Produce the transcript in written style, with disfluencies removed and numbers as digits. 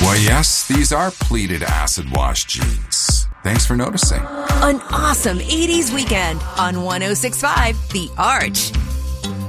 Why, yes, these are pleated acid wash jeans. Thanks for noticing. An awesome 80s weekend on 106.5 The Arch.